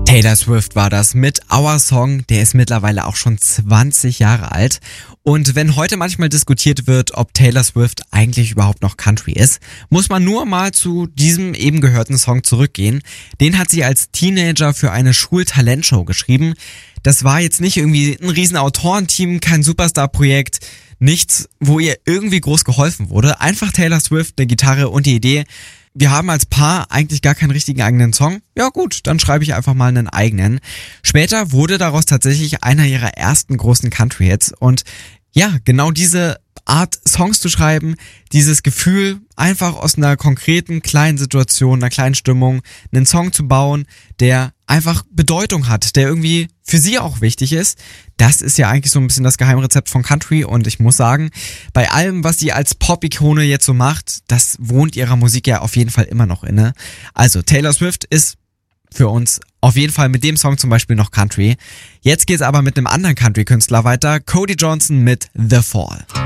Taylor Swift war das mit Our Song, der ist mittlerweile auch schon 20 Jahre alt. Und wenn heute manchmal diskutiert wird, ob Taylor Swift eigentlich überhaupt noch Country ist, muss man nur mal zu diesem eben gehörten Song zurückgehen. Den hat sie als Teenager für eine Schultalentshow geschrieben. Das war jetzt nicht irgendwie ein riesen Autorenteam, kein Superstar-Projekt, nichts, wo ihr irgendwie groß geholfen wurde. Einfach Taylor Swift, eine Gitarre und die Idee: wir haben als Paar eigentlich gar keinen richtigen eigenen Song. Ja gut, dann schreibe ich einfach mal einen eigenen. Später wurde daraus tatsächlich einer ihrer ersten großen Country-Hits. Und ja, genau diese Art, Songs zu schreiben, dieses Gefühl, einfach aus einer konkreten kleinen Situation, einer kleinen Stimmung, einen Song zu bauen, der einfach Bedeutung hat, der irgendwie für sie auch wichtig ist, das ist ja eigentlich so ein bisschen das Geheimrezept von Country. Und ich muss sagen, bei allem, was sie als Pop-Ikone jetzt so macht, das wohnt ihrer Musik ja auf jeden Fall immer noch inne. Also Taylor Swift ist für uns auf jeden Fall mit dem Song zum Beispiel noch Country. Jetzt geht's aber mit einem anderen Country-Künstler weiter, Cody Johnson mit The Fall.